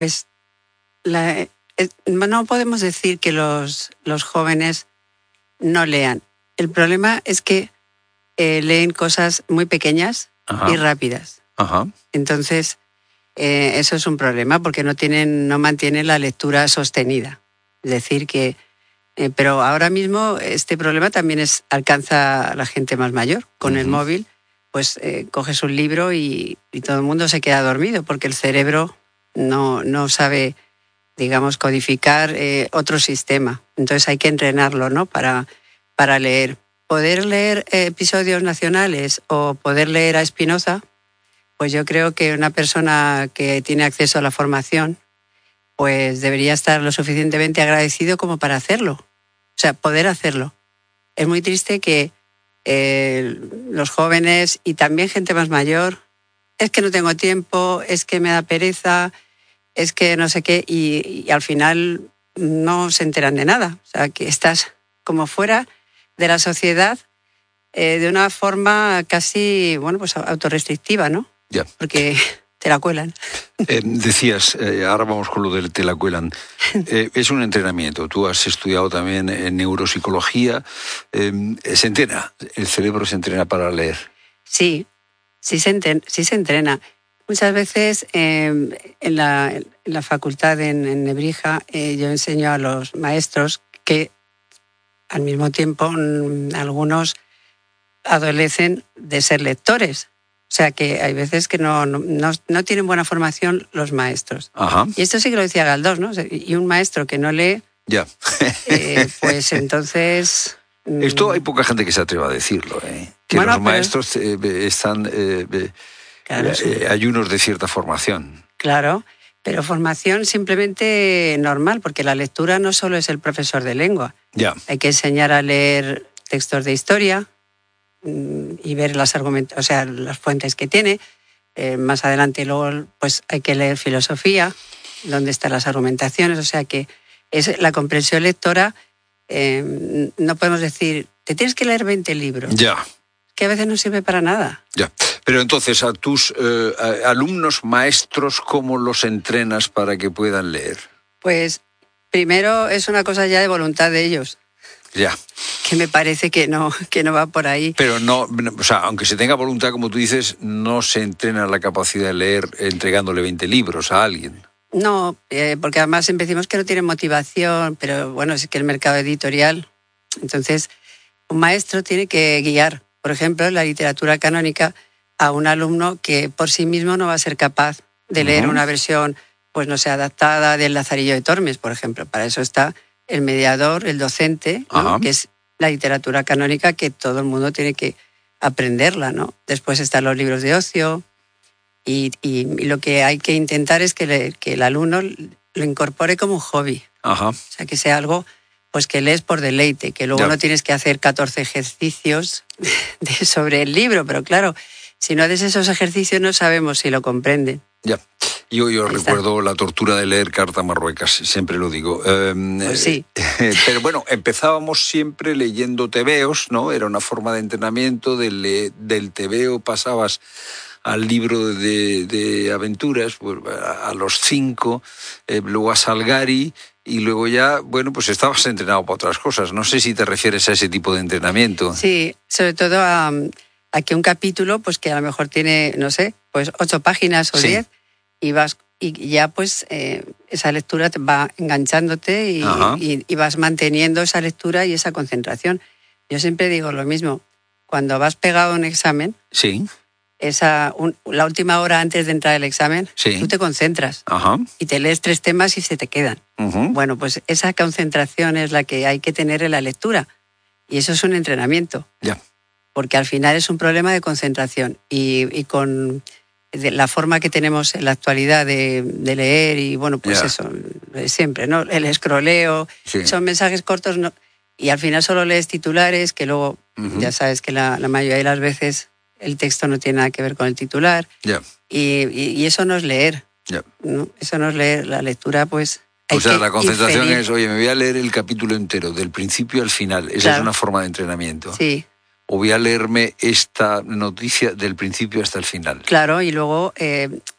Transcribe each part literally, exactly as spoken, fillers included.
Pues la, eh, no podemos decir que los, los jóvenes no lean. El problema es que eh, leen cosas muy pequeñas Ajá. y rápidas. Ajá. Entonces, eh, eso es un problema porque no tienen, no mantienen la lectura sostenida. Es decir, que... Eh, pero ahora mismo este problema también es, alcanza a la gente más mayor. Con uh-huh. el móvil, pues eh, coges un libro y, y todo el mundo se queda dormido porque el cerebro no, no sabe, digamos, codificar eh, otro sistema. Entonces hay que entrenarlo, ¿no? Para, para leer. Poder leer eh, episodios nacionales o poder leer a Spinoza, pues yo creo que una persona que tiene acceso a la formación pues debería estar lo suficientemente agradecido como para hacerlo. O sea, poder hacerlo. Es muy triste que eh, los jóvenes y también gente más mayor, es que no tengo tiempo, es que me da pereza, es que no sé qué, y, y al final no se enteran de nada. O sea, que estás como fuera de la sociedad eh, de una forma casi, bueno, pues autorrestrictiva, ¿no? Ya. Porque... te la cuelan. Eh, decías, eh, ahora vamos con lo del te la cuelan. Eh, es un entrenamiento. Tú has estudiado también en neuropsicología. Eh, ¿Se entrena? ¿El cerebro se entrena para leer? Sí, sí se, entrena, sí se entrena. Muchas veces eh, en, la, en la facultad en, en Nebrija eh, yo enseño a los maestros que al mismo tiempo mm, algunos adolecen de ser lectores. O sea, que hay veces que no, no, no tienen buena formación los maestros. Ajós. Y esto sí que lo decía Galdós, ¿no? Y un maestro que no lee, ya. eh, pues entonces... Esto hay poca gente que se atreva a decirlo, ¿eh? Que bueno, los maestros eh, están eh, claro, eh, sí. ayunos de cierta formación. Claro, pero formación simplemente normal, porque la lectura no solo es el profesor de lengua. Ya. Hay que enseñar a leer textos de historia, y ver las argumentos, o sea, las fuentes que tiene. Eh, más adelante luego pues hay que leer filosofía, donde están las argumentaciones, o sea que es la comprensión lectora. Eh, no podemos decir, te tienes que leer veinte libros. Ya. Que a veces no sirve para nada. Ya. Pero entonces a tus eh, a alumnos maestros, ¿cómo los entrenas para que puedan leer? Pues primero es una cosa ya de voluntad de ellos. Ya. Que me parece que no, que no va por ahí. Pero no, o sea, aunque se tenga voluntad, como tú dices, no se entrena la capacidad de leer entregándole veinte libros a alguien. No, eh, porque además decimos que no tienen motivación, pero bueno, es que el mercado editorial. Entonces, un maestro tiene que guiar, por ejemplo, en la literatura canónica, a un alumno que por sí mismo no va a ser capaz de leer uh-huh. una versión, pues no sé, adaptada del Lazarillo de Tormes, por ejemplo. Para eso está el mediador, el docente, ¿no? Que es la literatura canónica que todo el mundo tiene que aprenderla, ¿no? Después están los libros de ocio y, y, y lo que hay que intentar es que, le, que el alumno lo incorpore como un hobby. Ajá. O sea, que sea algo pues que lees por deleite, que luego ya. no tienes que hacer catorce ejercicios de, sobre el libro, pero claro, si no haces esos ejercicios no sabemos si lo comprenden. Ya. Yo, yo recuerdo la tortura de leer Carta a Marruecas, siempre lo digo. Eh, pues sí. Eh, pero bueno, empezábamos siempre leyendo tebeos, ¿no? Era una forma de entrenamiento, del, del tebeo pasabas al libro de, de aventuras, pues, a los cinco, eh, luego a Salgari, y luego ya, bueno, pues estabas entrenado para otras cosas. No sé si te refieres a ese tipo de entrenamiento. Sí, sobre todo a, a que un capítulo, pues que a lo mejor tiene, no sé, pues ocho páginas o sí. diez, y vas y ya pues eh, esa lectura te va enganchándote y, y, y vas manteniendo esa lectura y esa concentración. Yo siempre digo lo mismo, cuando vas pegado a un examen, sí. esa, un, la última hora antes de entrar al examen, sí. tú te concentras Ajá. y te lees tres temas y se te quedan. Uh-huh. Bueno, pues esa concentración es la que hay que tener en la lectura y eso es un entrenamiento. Ya. Porque al final es un problema de concentración y, y con de la forma que tenemos en la actualidad de, de leer y bueno, pues yeah. eso, siempre, ¿no? El escroleo, sí. son mensajes cortos no, y al final solo lees titulares que luego uh-huh. ya sabes que la, la mayoría de las veces el texto no tiene nada que ver con el titular yeah. y, y, y eso no es leer, yeah. ¿no? Eso no es leer, la lectura pues... Hay o sea, que la concentración inferir. Es, oye, me voy a leer el capítulo entero, del principio al final, esa claro. es una forma de entrenamiento. Sí. O voy a leerme esta noticia del principio hasta el final. Claro, y luego eh,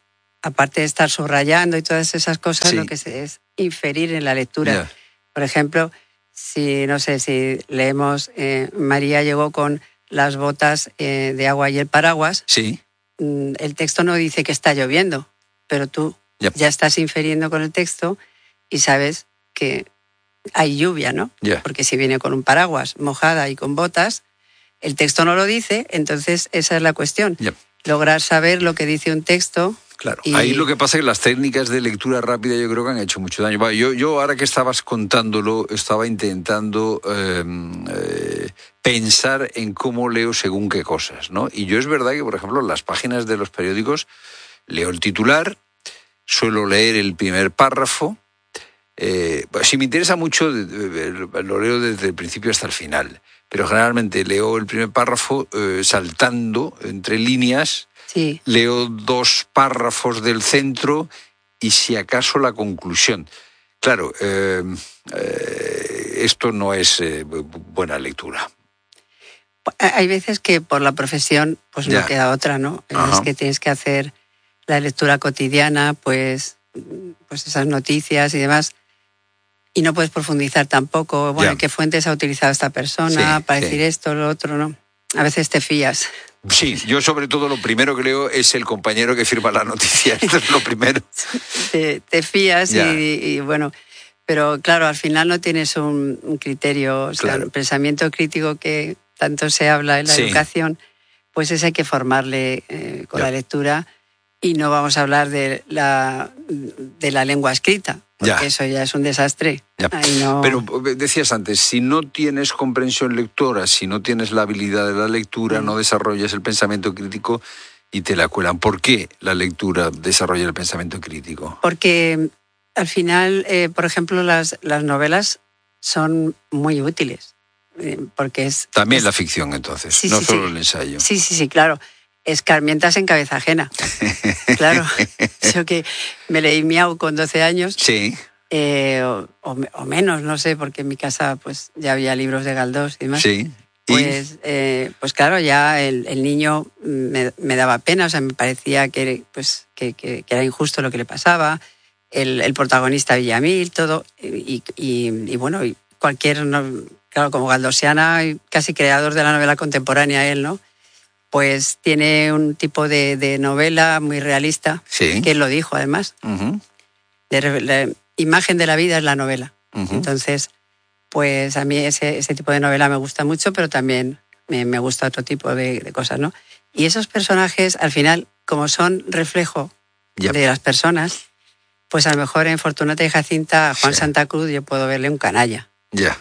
aparte de estar subrayando y todas esas cosas, Sí. lo que se es inferir en la lectura. Ya. Por ejemplo, si, no sé, si leemos eh, María llegó con las botas eh, de agua y el paraguas, Sí. mm, el texto no dice que está lloviendo, pero tú Ya. ya estás inferiendo con el texto y sabes que hay lluvia, ¿no? Ya. Porque si viene con un paraguas mojada y con botas, el texto no lo dice, entonces esa es la cuestión. Ya. Lograr saber lo que dice un texto. Claro. Y- Ahí lo que pasa es que las técnicas de lectura rápida yo creo que han hecho mucho daño. Bueno, yo, yo ahora que estabas contándolo, estaba intentando eh, eh, pensar en cómo leo según qué cosas, ¿no? Y yo es verdad que, por ejemplo, en las páginas de los periódicos leo el titular, suelo leer el primer párrafo. Eh, pues, si me interesa mucho, lo leo desde el principio hasta el final. Pero generalmente leo el primer párrafo eh, saltando entre líneas. Sí, Leo dos párrafos del centro y si acaso la conclusión. Claro, eh, eh, esto no es eh, bu- buena lectura. hay veces que por la profesión pues Ya. no queda otra, ¿no? Ajá. Es que tienes que hacer la lectura cotidiana, pues, pues esas noticias y demás, y no puedes profundizar tampoco. Bueno, Ya. ¿qué fuentes ha utilizado esta persona Sí, para sí. decir esto, lo otro, no? A veces te fías. Sí, yo sobre todo lo primero que leo es el compañero que firma la noticia. Esto es lo primero. Te, te fías y, Ya. y, bueno, pero claro, al final no tienes un, un criterio, o sea, Claro. un pensamiento crítico que tanto se habla en la Sí. educación, pues ese hay que formarle eh, con Ya. la lectura y no vamos a hablar de la, de la lengua escrita, porque Ya. eso ya es un desastre. Ya. Ahí no... Pero eh, decías antes, si no tienes comprensión lectora, si no tienes la habilidad de la lectura, Mm. no desarrollas el pensamiento crítico y te la cuelan. ¿Por qué la lectura desarrolla el pensamiento crítico? Porque al final, eh, por ejemplo, las, las novelas son muy útiles, eh, porque es... También es- la ficción, entonces, Sí, no sí, solo sí. el ensayo. Sí, sí, sí, claro. Escarmientas en cabeza ajena. Claro. Yo que me leí Miau con doce años, Sí, eh, o, o me- o menos, no sé, porque en mi casa pues ya había libros de Galdós y demás. sí. Y Pues, eh, pues claro, ya el, el niño me, me daba pena, o sea, me parecía que, pues, que, que- que era injusto lo que le pasaba, el, el protagonista Villamil, todo, y, y, y bueno, y cualquier, no- claro, como galdosiana, y casi creador de la novela contemporánea él, ¿no? Pues tiene un tipo de, de novela muy realista, sí. que él lo dijo además, Ujú, de, re- la imagen de la vida es la novela. ujú. Entonces, pues a mí ese, ese tipo de novela me gusta mucho, pero también me, me gusta otro tipo de, de cosas, ¿no? Y esos personajes, al final, como son reflejo Ya. de las personas, pues a lo mejor en Fortunata y Jacinta, a Juan Sí. Santa Cruz, yo puedo verle un canalla. Ya.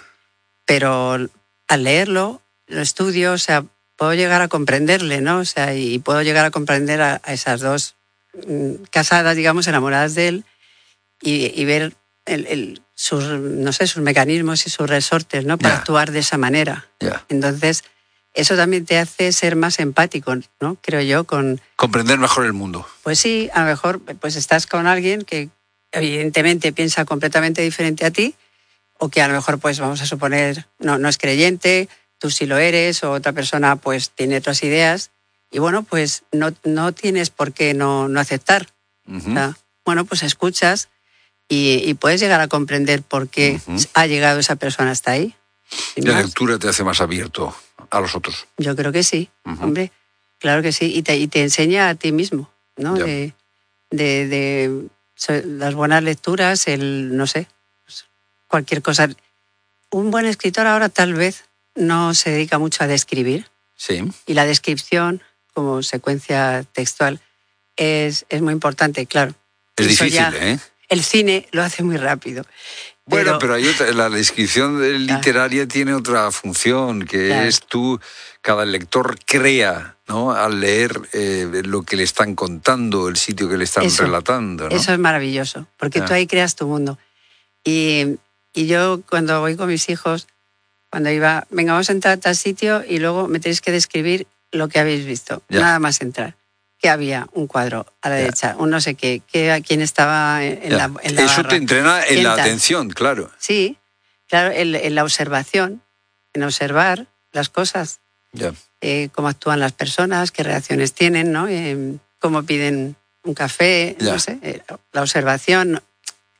Pero al leerlo, lo estudio, o sea, puedo llegar a comprenderle, ¿no? O sea, y puedo llegar a comprender a, a esas dos mm, casadas, digamos, enamoradas de él, y, y ver el, el- sus, no sé, sus mecanismos y sus resortes, ¿no? Para Ya. actuar de esa manera. Ya. Entonces, eso también te hace ser más empático, ¿no? Creo yo, con, Comprender mejor el mundo. pues sí, a lo mejor pues estás con alguien que evidentemente piensa completamente diferente a ti, o que a lo mejor, pues vamos a suponer, no, no es creyente, tú sí lo eres, o otra persona pues tiene otras ideas, y bueno, pues no, no tienes por qué no, no aceptar. Ujú. O sea, bueno, pues escuchas y, y puedes llegar a comprender por qué Ujú. ha llegado esa persona hasta ahí. Sin La más. lectura te hace más abierto a los otros. Yo creo que sí, Ujú. hombre, claro que sí, y te, y te enseña a ti mismo, ¿no? Ya. De, de, de so- las buenas lecturas, el, no sé, pues, cualquier cosa. Un buen escritor ahora tal vez no se dedica mucho a describir, Sí. y la descripción como secuencia textual es, es muy importante, claro. Es Eso difícil, ya- ¿eh? El cine lo hace muy rápido. Bueno, pero hay otra, la descripción literaria tiene otra función, que Claro. es tú, cada lector crea, ¿no? Al leer eh, lo que le están contando, el sitio que le están Eso, relatando, ¿no? Eso es maravilloso, porque Ah. tú ahí creas tu mundo. Y, y yo cuando voy con mis hijos, cuando iba, venga, vamos a entrar a tal sitio y luego me tenéis que describir lo que habéis visto, Ya. nada más entrar. Que había un cuadro a la Ya. derecha, un no sé qué, que, quién estaba en, en Ya. la, en la Eso barra. te entrena en ¿Quién la tal? atención, claro. Sí, claro, en, en la observación, en observar las cosas, Ya. eh, cómo actúan las personas, qué reacciones tienen, ¿no? Eh, cómo piden un café, Ya. no sé, eh, la observación.